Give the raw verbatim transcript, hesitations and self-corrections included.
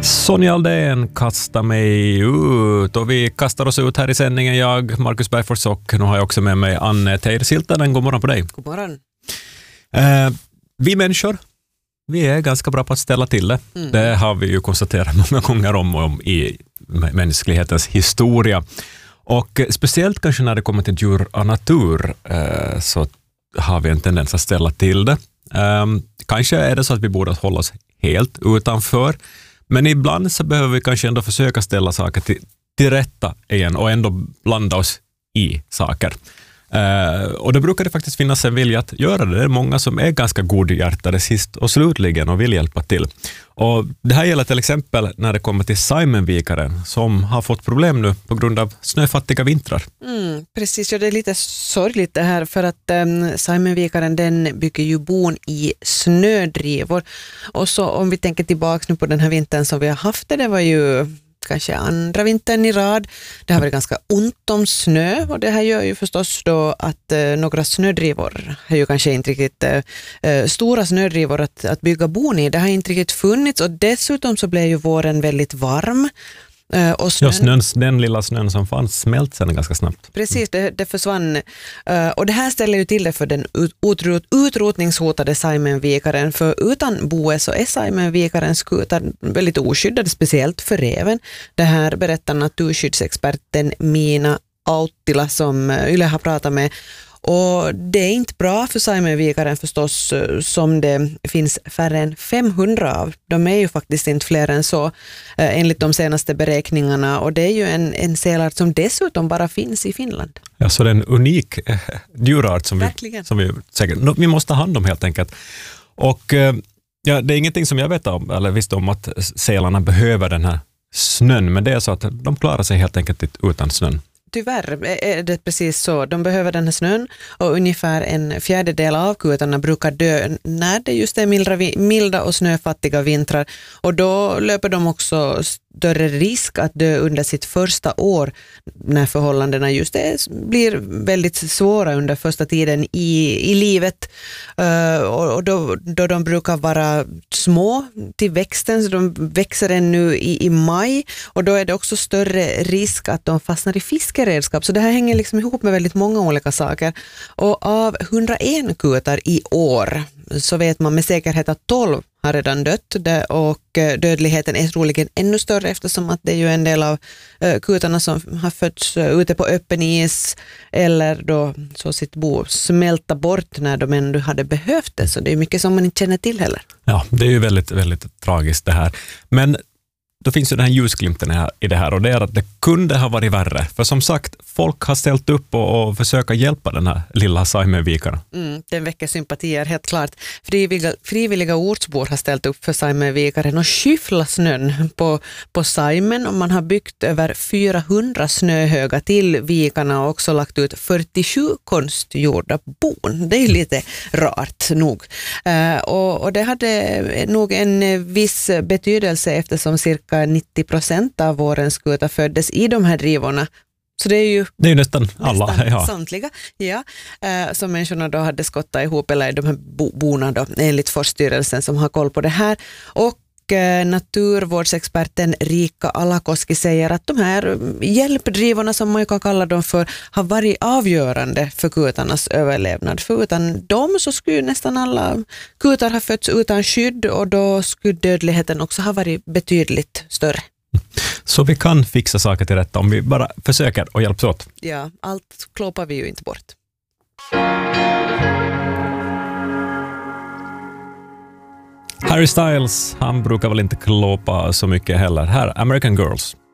Sonja Aldén kastar mig ut och vi kastar oss ut här i sändningen. Jag, Marcus Bergfors, och nu har jag också med mig Anne Teir-Siltanen. God morgon på dig. God morgon. Eh, vi människor, vi är ganska bra på att ställa till det. Mm. Det har vi ju konstaterat många gånger om, om i mänsklighetens historia. Och speciellt kanske när det kommer till djur och natur eh, så har vi en tendens att ställa till det. Eh, kanske är det så att vi borde hålla oss helt utanför. Men ibland så behöver vi kanske ändå försöka ställa saker till, till rätta igen och ändå blanda oss i saker. Uh, och då brukar det faktiskt finnas en vilja att göra det. Det är många som är ganska godhjärtade sist och slutligen och vill hjälpa till. Och det här gäller till exempel när det kommer till Saimenvikaren som har fått problem nu på grund av snöfattiga vintrar. Mm, precis, ja, det är lite sorgligt det här för att um, Saimenvikaren den bygger ju bon i snödrivor. Och så om vi tänker tillbaka nu på den här vintern som vi har haft det, det var ju kanske andra vintern i rad. Det har varit ganska ont om snö och det här gör ju förstås då att eh, några snödrivor har ju kanske inte riktigt eh, stora snödrivor att, att bygga bon i. Det har inte riktigt funnits och dessutom så blev ju våren väldigt varm. Uh, och snön, ja, snön, den lilla snön som fanns smält sen ganska snabbt. Precis, det, det försvann. Uh, och det här ställer ju till det för den utrot, utrotningshotade Saimenvikaren. För utan boe så är Saimenvikarens skutar väldigt oskyddade, speciellt för reven. Det här berättar naturskyddsexperten Mina Auttila som Yle har pratat med. Och det är inte bra för Saimenvikaren förstås som det finns färre än femhundra av. De är ju faktiskt inte fler än så eh, enligt de senaste beräkningarna. Och det är ju en, en sälart som dessutom bara finns i Finland. Ja, så det är en unik eh, djurart som vi, som vi säkert vi måste ha hand om helt enkelt. Och eh, ja, det är ingenting som jag vet om, eller visste om att sälarna behöver den här snön. Men det är så att de klarar sig helt enkelt utan snön. Tyvärr är det precis så. De behöver den här snön och ungefär en fjärdedel av kutarna brukar dö när det just är milda, milda och snöfattiga vintrar. Och då löper de också större risk att dö under sitt första år när förhållandena just är, blir väldigt svåra under första tiden i, i livet. Uh, och då, då de brukar vara små till växten, så de växer ännu i, i maj och då är det också större risk att de fastnar i fiskeredskap. Så det här hänger liksom ihop med väldigt många olika saker. Och av hundraen kutar i år så vet man med säkerhet att tolv har redan dött och dödligheten är troligen ännu större eftersom att det är ju en del av kutarna som har fötts ute på öppen is eller då så sitt bo smälta bort när de ändå hade behövt det. Så det är mycket som man inte känner till heller. Ja, det är ju väldigt, väldigt tragiskt det här. Men då finns ju den här ljusglimten här, i det här och det är att det kunde ha varit värre. För som sagt, folk har ställt upp och, och försöka hjälpa den här lilla Saimenvikaren. Mm, den väcker sympatier, helt klart. Frivilliga, frivilliga ortsbor har ställt upp för Saimenvikaren och skyfflat snön på, på Saimen och man har byggt över fyrahundra snöhöga till vikarna och också lagt ut fyrtiosju konstgjorda bon. Det är lite rart nog. Uh, och, och det hade nog en viss betydelse eftersom cirka nittio procent av vårens kutar föddes i de här drivorna. Så det är ju, det är ju nästan alla. Nästan ja. samtliga. Ja, eh, som människorna då hade skottat ihop, eller de här bo, bona då, enligt Forststyrelsen som har koll på det här. Och eh, naturvårdsexperten Riikka Alakoski säger att de här hjälpdrivorna som man kan kalla dem för har varit avgörande för kutarnas överlevnad. För utan dem så skulle nästan alla kutar ha fötts utan skydd och då skulle dödligheten också ha varit betydligt större. Så vi kan fixa saker till rätta om vi bara försöker och hjälps åt. Ja, allt klåpar vi ju inte bort. Harry Styles, han brukar väl inte klåpa så mycket heller. Här, American Girls.